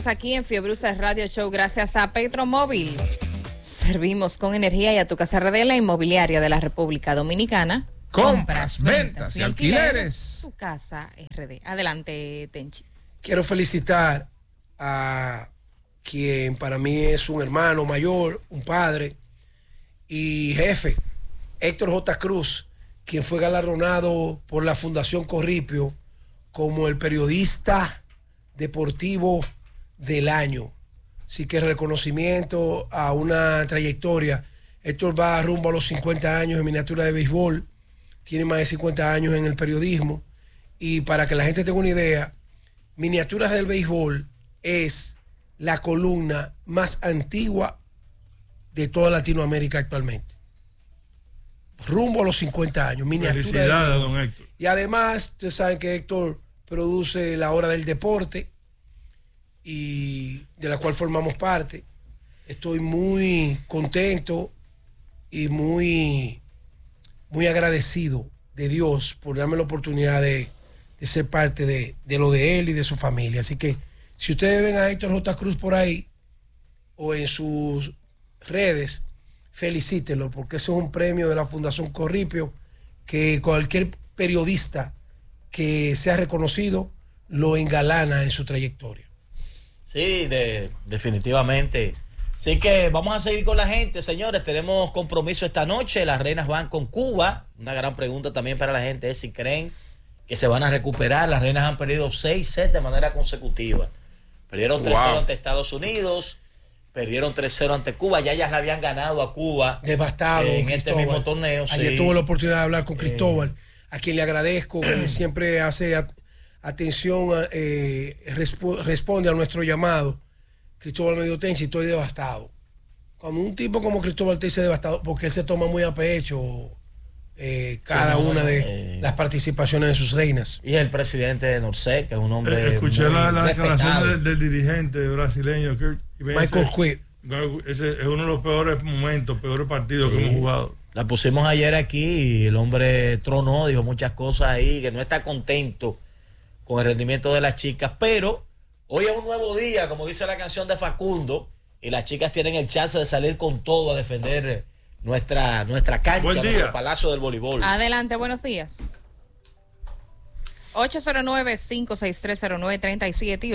Seguimos aquí en Fiebrusa Radio Show gracias a Petromóvil. Servimos con energía y a tu casa RD, la inmobiliaria de la República Dominicana. Compras, ventas y alquileres. Tu casa RD. Adelante, Tenchi. Quiero felicitar a quien para mí es un hermano mayor, un padre y jefe, Héctor J. Cruz, quien fue galardonado por la Fundación Corripio como el periodista deportivo del año. Así que reconocimiento a una trayectoria. Héctor va rumbo a los 50 años en miniatura de béisbol, tiene más de 50 años en el periodismo, y para que la gente tenga una idea, Miniaturas del Béisbol es la columna más antigua de toda Latinoamérica actualmente. Rumbo a los 50 años. Felicidades, don Héctor. Y además, ustedes saben que Héctor produce La Hora del Deporte, y de la cual formamos parte. Estoy muy contento y muy agradecido de Dios por darme la oportunidad de ser parte de lo de él y de su familia. Así que si ustedes ven a Héctor J. Cruz por ahí o en sus redes, felicítenlo, porque eso es un premio de la Fundación Corripio que cualquier periodista que sea reconocido lo engalana en su trayectoria. Sí, definitivamente. Así que vamos a seguir con la gente, señores. Tenemos compromiso esta noche. Las Reinas van con Cuba. Una gran pregunta también para la gente es si creen que se van a recuperar. Las Reinas han perdido 6 sets de manera consecutiva. Perdieron 3-0 ante Estados Unidos, perdieron 3-0 ante Cuba. Ya ellas la habían ganado a Cuba devastado en este mismo torneo. Ayer sí. tuve la oportunidad de hablar con Cristóbal, a quien le agradezco, que siempre hace atención, responde a nuestro llamado. Cristóbal me dijo, Tenchi, estoy devastado. Cuando un tipo como Cristóbal te dice devastado, porque él se toma muy a pecho cada una de las participaciones de sus reinas. Y el presidente de Norsec, que es un hombre escuché la declaración del dirigente brasileño Michael Quick. Ese es uno de los peores momentos, peores partidos que hemos jugado. La pusimos ayer aquí y el hombre tronó, dijo muchas cosas ahí, que no está contento con el rendimiento de las chicas, pero hoy es un nuevo día, como dice la canción de Facundo, y las chicas tienen el chance de salir con todo a defender nuestra cancha, nuestro palacio del voleibol. Adelante, buenos días. 809-56309-37 y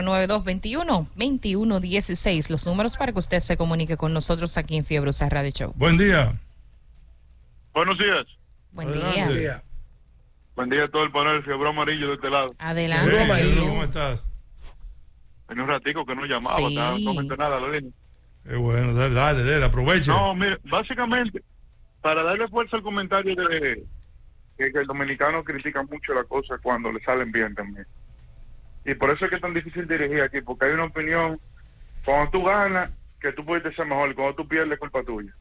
809-221-2116. Los números para que usted se comunique con nosotros aquí en Fiebrusa Radio Show. Buen día. Buenos días. Buen día. Buen día a todo el panel, Fiebre Amarillo de este lado. Adelante. Fiebre Amarillo. ¿Cómo estás? Tenía un ratico que no llamaba, Sí. no comenté nada, la línea. Bueno, dale, aprovecha. No, mire, básicamente, para darle fuerza al comentario de que el dominicano critica mucho las cosas cuando le salen bien también. Y por eso es que es tan difícil dirigir aquí, porque hay una opinión, cuando tú ganas, que tú puedes ser mejor, y cuando tú pierdes, culpa tuya.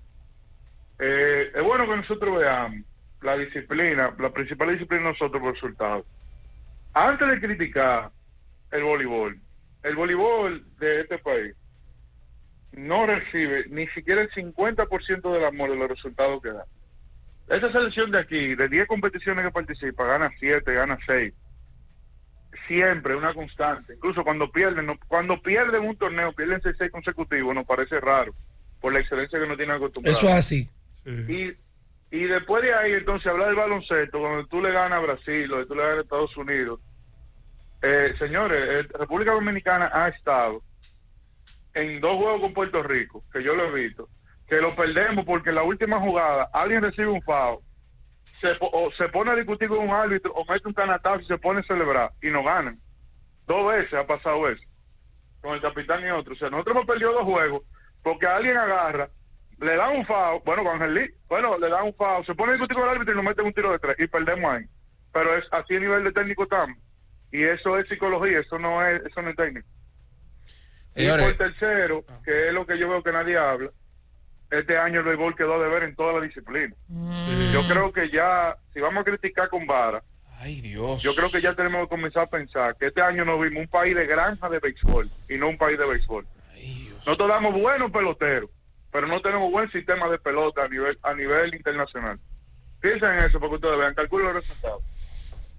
Es bueno que nosotros veamos la disciplina, la principal disciplina de nosotros por resultados. Antes de criticar el voleibol de este país no recibe ni siquiera el 50% del amor de los resultados que da. Esa selección de aquí, de 10 competiciones que participa, gana 7, gana 6. Siempre, una constante. Incluso cuando pierden un torneo, pierden 6 consecutivos, nos parece raro, por la excelencia que nos tienen acostumbrados. Eso es así. Sí. Y después de ahí, entonces, hablar del baloncesto, cuando tú le ganas a Brasil, o tú le ganas a Estados Unidos. Señores, República Dominicana ha estado en 2 juegos con Puerto Rico, que yo lo he visto, que lo perdemos porque en la última jugada alguien recibe un foul, se pone a discutir con un árbitro o mete un canatazo y se pone a celebrar y nos ganan. 2 veces ha pasado eso, con el capitán y otro. O sea, nosotros hemos perdido 2 juegos porque alguien agarra, le dan un foul, con Ángel Lee, le dan un foul, se pone a discutir con el árbitro y nos mete un tiro de 3 y perdemos ahí. Pero es así a nivel de técnico estamos. Y eso es psicología, eso no es técnico. Señores. Y por tercero, que es lo que yo veo que nadie habla, este año el béisbol quedó a deber en toda la disciplina. Yo creo que ya, si vamos a criticar con vara, Ay, Dios. yo creo que ya tenemos que comenzar a pensar que este año nos vimos un país de granja de béisbol y no un país de béisbol. Nosotros damos buenos peloteros, pero no tenemos buen sistema de pelota a nivel internacional. Piensen en eso porque ustedes vean, calculen los resultados.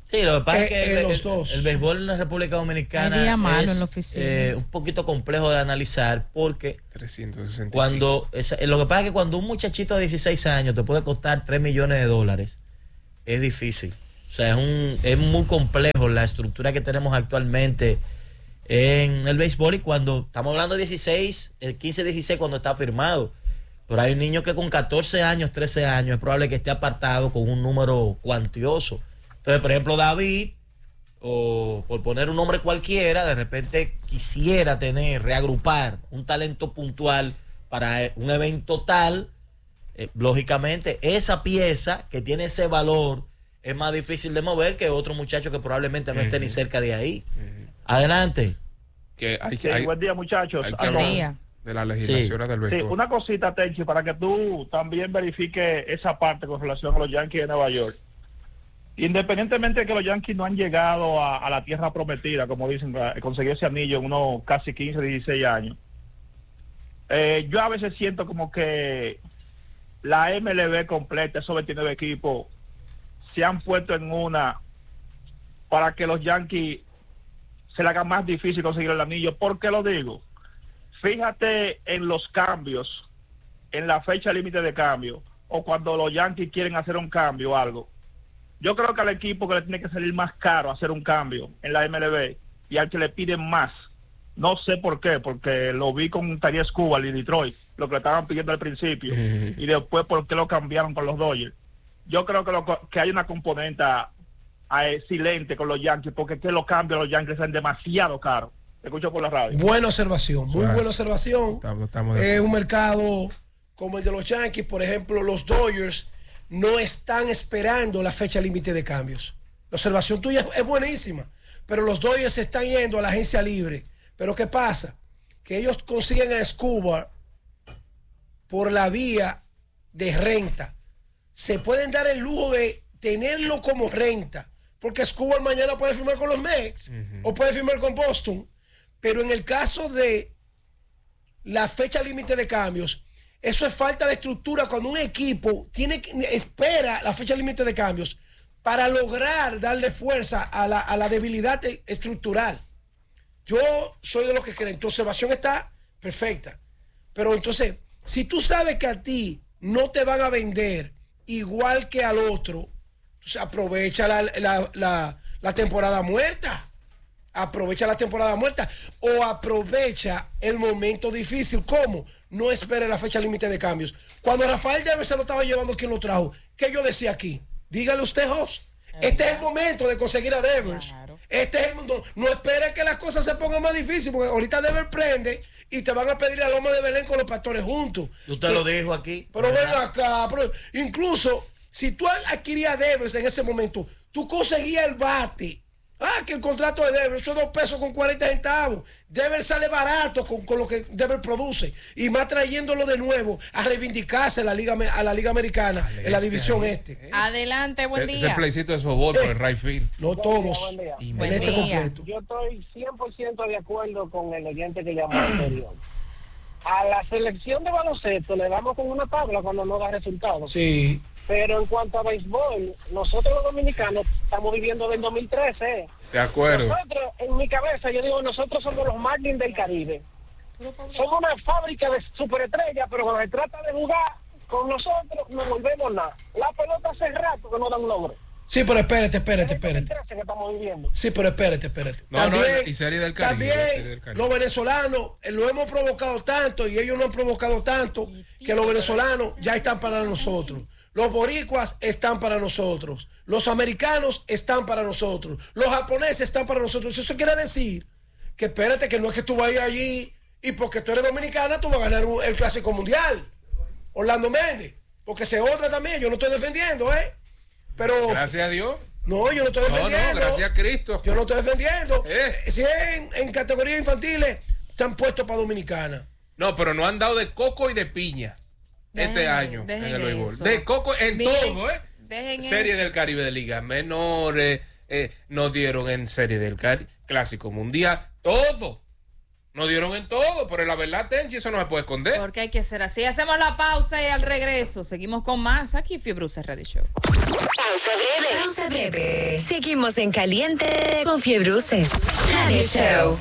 Sí, lo que pasa es que los dos. el béisbol en la República Dominicana Hay día malo es en la oficina. un poquito complejo de analizar porque 365. lo que pasa es que cuando un muchachito de 16 años te puede costar $3 millones, es difícil. O sea, es muy complejo la estructura que tenemos actualmente en el béisbol, y cuando estamos hablando de 16, el 15-16 cuando está firmado. Pero hay un niño que con 14 años, 13 años, es probable que esté apartado con un número cuantioso. Entonces, por ejemplo, David, o por poner un nombre cualquiera, de repente quisiera reagrupar un talento puntual para un evento tal, lógicamente esa pieza que tiene ese valor es más difícil de mover que otro muchacho que probablemente no esté ni cerca de ahí. Adelante. Buen día, muchachos. Hay que hablar de las legislaciones del béisbol. Sí, una cosita, Tenchi, para que tú también verifiques esa parte con relación a los Yankees de Nueva York. Independientemente de que los Yankees no han llegado a la tierra prometida, como dicen, conseguir ese anillo en unos casi 15, 16 años, yo a veces siento como que la MLB completa, esos 29 equipos, se han puesto en una para que los Yankees se le haga más difícil conseguir el anillo. ¿Por qué lo digo? Fíjate en los cambios, en la fecha límite de cambio, o cuando los Yankees quieren hacer un cambio o algo. Yo creo que al equipo que le tiene que salir más caro hacer un cambio en la MLB y al que le piden más, no sé por qué, porque lo vi con Taría Escobar y Detroit, lo que le estaban pidiendo al principio, y después por qué lo cambiaron con los Dodgers. Yo creo que hay una componente silente con los Yankees, porque es que los cambios de los Yankees son demasiado caros. Escucho por la radio. Buena observación, muy buena observación. Es un mercado como el de los Yankees. Por ejemplo, los Dodgers no están esperando la fecha límite de cambios. La observación tuya es buenísima, pero los Dodgers se están yendo a la agencia libre. Pero ¿qué pasa? Que ellos consiguen a Escobar por la vía de renta. Se pueden dar el lujo de tenerlo como renta, porque Escobar mañana puede firmar con los Mets o puede firmar con Boston. Pero en el caso de la fecha límite de cambios, eso es falta de estructura. Cuando un equipo espera la fecha límite de cambios para lograr darle fuerza a la debilidad estructural. Yo soy de los que creen, tu observación está perfecta, pero entonces, si tú sabes que a ti no te van a vender igual que al otro, entonces aprovecha la temporada muerta. Aprovecha la temporada muerta o aprovecha el momento difícil. ¿Cómo? No espere la fecha límite de cambios. Cuando Rafael Devers se lo estaba llevando, ¿quién lo trajo? ¿Qué yo decía aquí? Dígale usted, Jos. Este es el momento de conseguir a Devers. Claro. Este es el mundo. No espere que las cosas se pongan más difíciles, porque ahorita Devers prende y te van a pedir a Loma de Belén con los pastores juntos. Usted lo dijo aquí. Pero ven acá. Incluso, si tú adquirías a Devers en ese momento, tú conseguías el bate. Que el contrato de Devers, eso es $2.40. Devers sale barato con lo que Devers produce. Y más trayéndolo de nuevo a reivindicarse a la Liga Americana en la división este. Adelante, buen día. Ese playcito de sobor por el right field. No todos. Buen día. Completo. Yo estoy 100% de acuerdo con el oyente que llamó anterior. A la selección de baloncesto le damos con una tabla cuando no da resultados. Sí. Pero en cuanto a béisbol, nosotros los dominicanos estamos viviendo del 2013. De acuerdo. Nosotros, en mi cabeza, yo digo, nosotros somos los Marlins del Caribe. Somos una fábrica de superestrellas, pero cuando se trata de jugar con nosotros, no volvemos nada. La pelota hace rato que no da un logro. Sí, pero espérate. Que estamos viviendo. Sí, pero espérate. También, y Serie del Caribe. También los venezolanos lo hemos provocado tanto y ellos no han provocado tanto que los venezolanos ya están para nosotros. Los boricuas están para nosotros. Los americanos están para nosotros. Los japoneses están para nosotros. Eso quiere decir que espérate, que no es que tú vayas allí y porque tú eres dominicana tú vas a ganar el Clásico Mundial. Orlando Méndez. Porque se otra también. Yo no estoy defendiendo, Pero... Gracias a Dios. No, yo no estoy defendiendo. No, gracias a Cristo. Yo no estoy defendiendo. Si en categorías infantiles están puestos para dominicana. No, pero no han dado de coco y de piña. Este año en el béisbol. De coco en todo, Serie del Caribe de Ligas Menores, nos dieron en Serie del Caribe, Clásico Mundial, todo. Nos dieron en todo, pero la verdad, Tenchi, eso no se puede esconder. Porque hay que ser así. Hacemos la pausa y al regreso seguimos con más aquí en Fiebruces Radio Show. Pausa breve. Seguimos en caliente con Fiebruces Radio Show.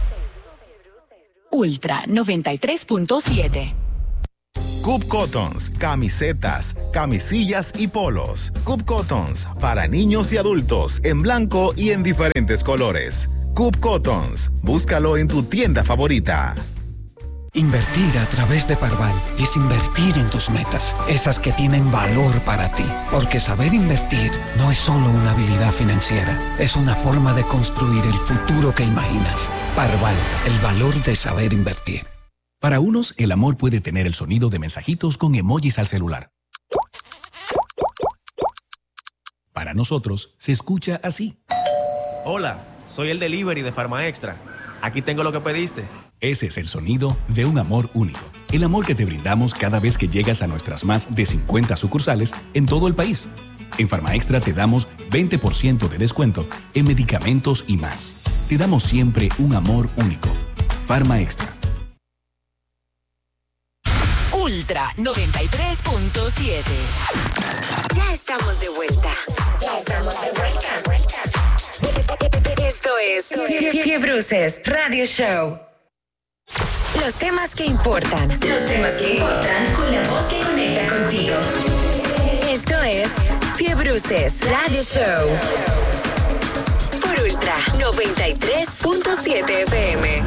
Ultra 93.7. Coop Cottons, camisetas, camisillas y polos. Coop Cottons, para niños y adultos, en blanco y en diferentes colores. Coop Cottons, búscalo en tu tienda favorita. Invertir a través de Parval es invertir en tus metas, esas que tienen valor para ti. Porque saber invertir no es solo una habilidad financiera, es una forma de construir el futuro que imaginas. Parval, el valor de saber invertir. Para unos, el amor puede tener el sonido de mensajitos con emojis al celular. Para nosotros, se escucha así. Hola, soy el delivery de Farma Extra. Aquí tengo lo que pediste. Ese es el sonido de un amor único. El amor que te brindamos cada vez que llegas a nuestras más de 50 sucursales en todo el país. En Farma Extra te damos 20% de descuento en medicamentos y más. Te damos siempre un amor único. Farma Extra. Ultra 93.7. Ya estamos de vuelta. Esto es Fiebruces Radio Show. Los temas que importan. Con la voz que conecta contigo. Esto es Fiebruces Radio Show. Por Ultra 93.7 FM.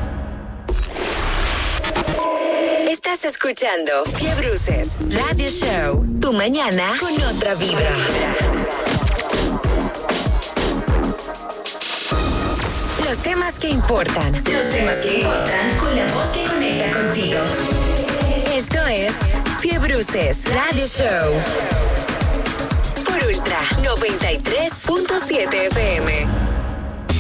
Estás escuchando Fiebruces Radio Show. Tu mañana con otra vibra. Los temas que importan. Con la voz que conecta contigo. Esto es Fiebruces Radio Show. Por Ultra 93.7 FM.